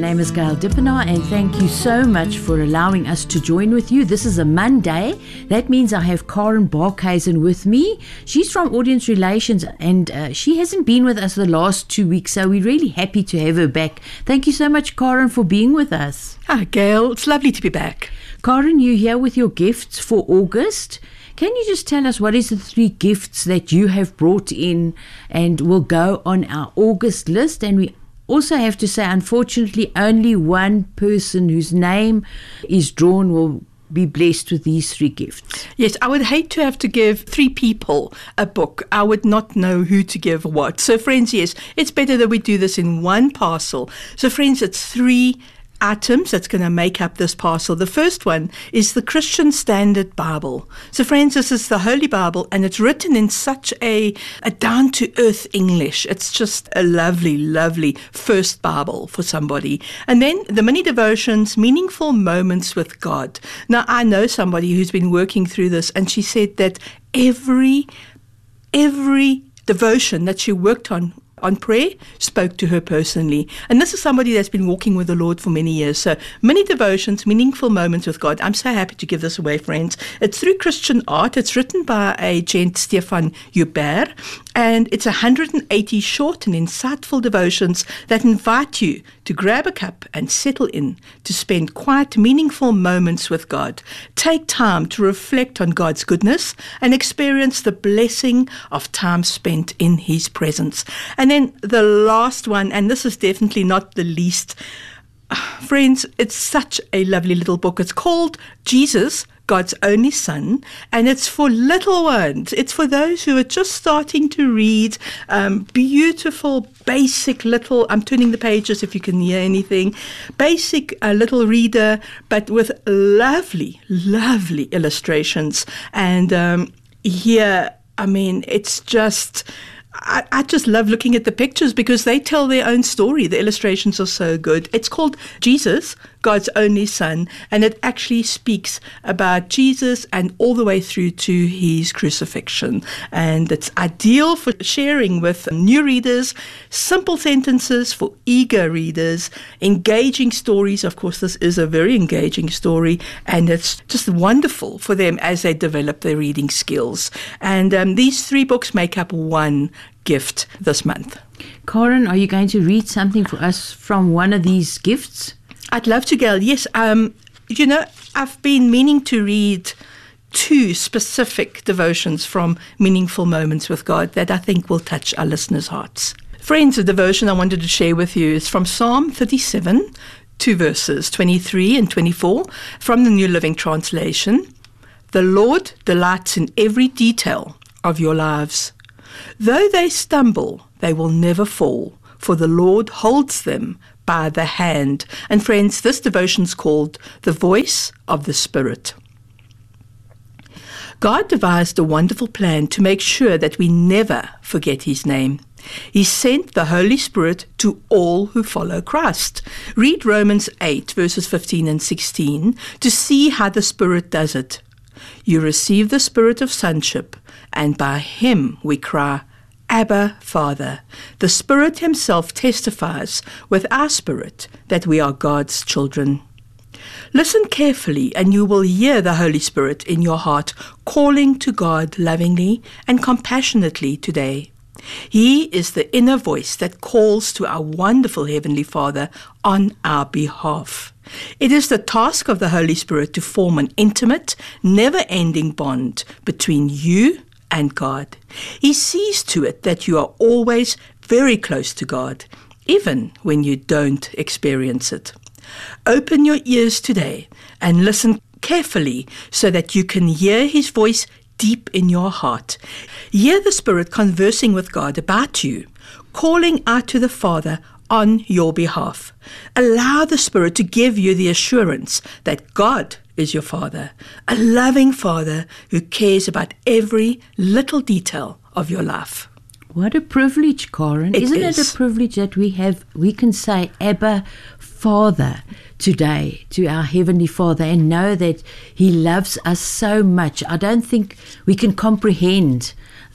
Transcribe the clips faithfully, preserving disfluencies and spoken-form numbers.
name is Gail Dippenaar, and thank you so much for allowing us to join with you. This is a Monday. That means I have Karen Barkhuizen with me. She's from Audience Relations, and uh, she hasn't been with us the last two weeks, so we're really happy to have her back. Thank you so much, Karen, for being with us. Hi, Gail. It's lovely to be back. Karen, you're here with your gifts for August. Can you just tell us what is the three gifts that you have brought in and will go on our August list? And we also have to say, unfortunately, only one person whose name is drawn will be blessed with these three gifts. Yes, I would hate to have to give three people a book. I would not know who to give what. So, friends, yes, it's better that we do this in one parcel. So, friends, it's three items that's going to make up this parcel. The first one is the Christian Standard Bible. So friends, this is the Holy Bible, and it's written in such a, a down-to-earth English. It's just a lovely, lovely first Bible for somebody. And then the mini devotions, Meaningful Moments with God. Now, I know somebody who's been working through this, and she said that every, every devotion that she worked on on prayer spoke to her personally. And this is somebody that's been walking with the Lord for many years. So many devotions, meaningful moments with God. I'm so happy to give this away, friends. It's through Christian Art. It's written by a gent, Stefan Hubert, and it's one hundred eighty short and insightful devotions that invite you to grab a cup and settle in to spend quiet, meaningful moments with God. Take time to reflect on God's goodness and experience the blessing of time spent in His presence. And then the last one, and this is definitely not the least, friends, it's such a lovely little book. It's called Jesus, God's Only Son, and it's for little ones. It's for those who are just starting to read. Um, beautiful, basic little, I'm turning the pages if you can hear anything, basic uh, little reader, but with lovely, lovely illustrations. And um, here, I mean, it's just... I, I just love looking at the pictures because they tell their own story. The illustrations are so good. It's called Jesus, God's Only Son, and it actually speaks about Jesus and all the way through to His crucifixion. And it's ideal for sharing with new readers, simple sentences for eager readers, engaging stories. Of course, this is a very engaging story, and it's just wonderful for them as they develop their reading skills. And um, these three books make up one gift this month. Karen, are you going to read something for us from one of these gifts? I'd love to, Gail. Yes. Um, you know, I've been meaning to read two specific devotions from Meaningful Moments with God that I think will touch our listeners' hearts. Friends, the devotion I wanted to share with you is from Psalm thirty-seven, two verses, twenty-three and twenty-four, from the New Living Translation. The Lord delights in every detail of your lives. Though they stumble, they will never fall, for the Lord holds them by the hand. And friends, this devotion's called The Voice of the Spirit. God devised a wonderful plan to make sure that we never forget His name. He sent the Holy Spirit to all who follow Christ. Read Romans eight, verses fifteen and sixteen, to see how the Spirit does it. You receive the Spirit of sonship, and by Him we cry, Abba, Father. The Spirit Himself testifies with our spirit that we are God's children. Listen carefully, and you will hear the Holy Spirit in your heart calling to God lovingly and compassionately today. He is the inner voice that calls to our wonderful Heavenly Father on our behalf. It is the task of the Holy Spirit to form an intimate, never-ending bond between you and God. He sees to it that you are always very close to God, even when you don't experience it. Open your ears today and listen carefully so that you can hear His voice deep in your heart. Hear the Spirit conversing with God about you, calling out to the Father on your behalf. Allow the Spirit to give you the assurance that God is your Father, a loving Father who cares about every little detail of your life. What a privilege, Karen. It Isn't is. it a privilege that we have, we can say Abba, Father today to our Heavenly Father and know that He loves us so much. I don't think we can comprehend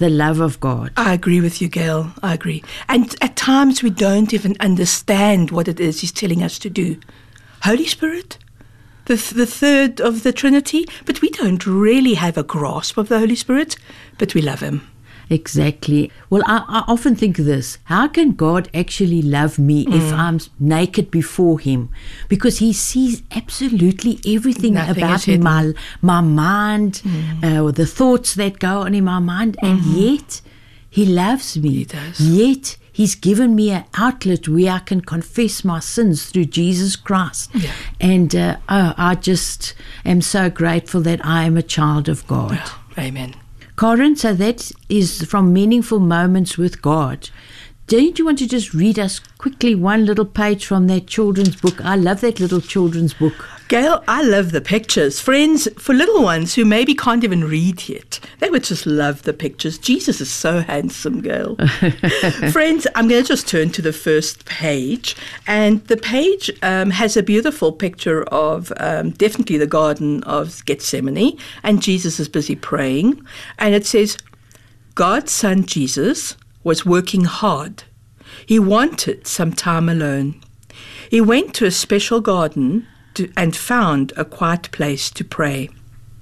the love of God. I agree with you, Gail. I agree. And at times we don't even understand what it is He's telling us to do. Holy Spirit, the, th- the third of the Trinity, but we don't really have a grasp of the Holy Spirit, but we love Him. Exactly. Well, I, I often think this, how can God actually love me mm. if I'm naked before Him? Because He sees absolutely everything Nothing about me, my, my mind, mm. uh, or the thoughts that go on in my mind, and mm-hmm. yet He loves me. He does. Yet He's given me an outlet where I can confess my sins through Jesus Christ. Yeah. And uh, oh, I just am so grateful that I am a child of God. Well, amen. Karen, so that is from Meaningful Moments with God. Don't you want to just read us quickly one little page from that children's book? I love that little children's book. Gail, I love the pictures. Friends, for little ones who maybe can't even read yet, they would just love the pictures. Jesus is so handsome, Gail. Friends, I'm going to just turn to the first page. And the page um, has a beautiful picture of um, definitely the Garden of Gethsemane. And Jesus is busy praying. And it says, God's Son Jesus was working hard. He wanted some time alone. He went to a special garden to, and found a quiet place to pray.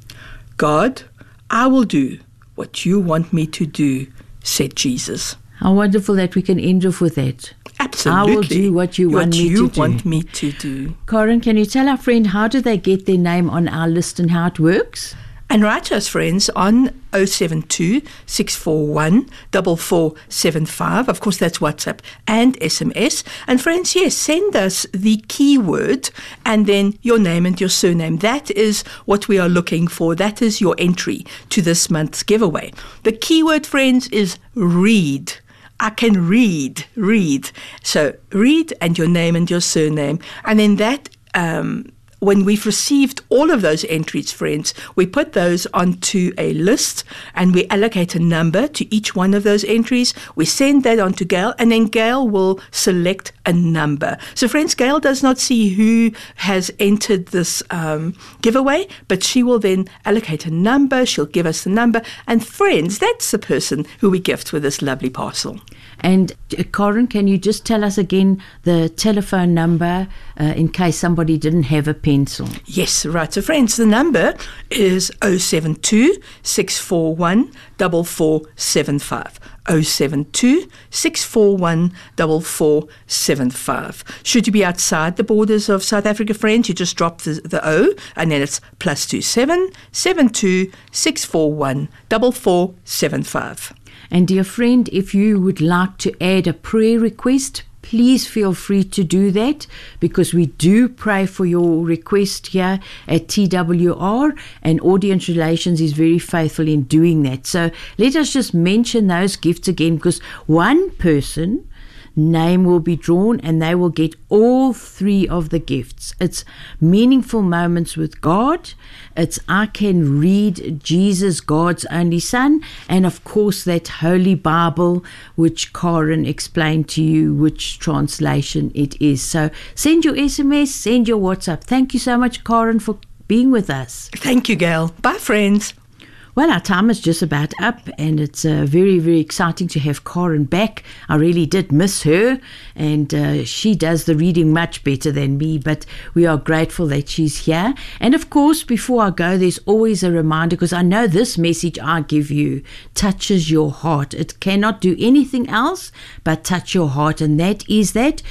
God, I will do what you want me to do, said Jesus. How wonderful that we can end off with that. Absolutely. I will do what you what want me you to do. want me to do. Karen, can you tell our friend how do they get their name on our list and how it works? And write to us, friends, on oh seven two, six four one, four four seven five. Of course, that's WhatsApp and S M S. And friends, yes, send us the keyword and then your name and your surname. That is what we are looking for. That is your entry to this month's giveaway. The keyword, friends, is read. I can read, read. So read and your name and your surname. And then that... Um, When we've received all of those entries, friends, we put those onto a list and we allocate a number to each one of those entries. We send that on to Gail, and then Gail will select a number. So, friends, Gail does not see who has entered this um, giveaway, but she will then allocate a number. She'll give us the number. And, friends, that's the person who we gift with this lovely parcel. And uh, Karen, can you just tell us again the telephone number uh, in case somebody didn't have a pencil? Yes, right. So, friends, the number is oh seven two, six four one, four four seven five. oh seven two, six four one, four four seven five. Should you be outside the borders of South Africa, friends, you just drop the, the O, and then it's plus two seven, seven two, six four one, four four seven five. And dear friend, if you would like to add a prayer request, please feel free to do that, because we do pray for your request here at T W R, and Audience Relations is very faithful in doing that. So let us just mention those gifts again, because one person name will be drawn and they will get all three of the gifts. It's Meaningful Moments with God, it's I Can Read Jesus, God's Only Son, and of course that Holy Bible which Karen explained to you which translation it is. So send your S M S, send your WhatsApp. Thank you so much, Karen, for being with us. Thank you, Gail. Bye, friends. Well, our time is just about up, and it's uh, very, very exciting to have Karen back. I really did miss her, and uh, she does the reading much better than me, but we are grateful that she's here. And of course, before I go, there's always a reminder, because I know this message I give you touches your heart. It cannot do anything else but touch your heart, and that is that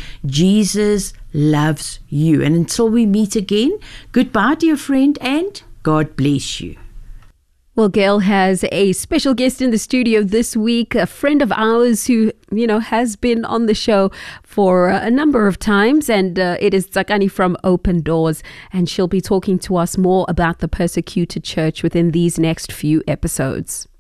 Jesus loves you. And until we meet again, goodbye, dear friend, and God bless you. Well, Gail has a special guest in the studio this week, a friend of ours who, you know, has been on the show for a number of times, and uh, it is Tsakani from Open Doors, and she'll be talking to us more about the persecuted church within these next few episodes.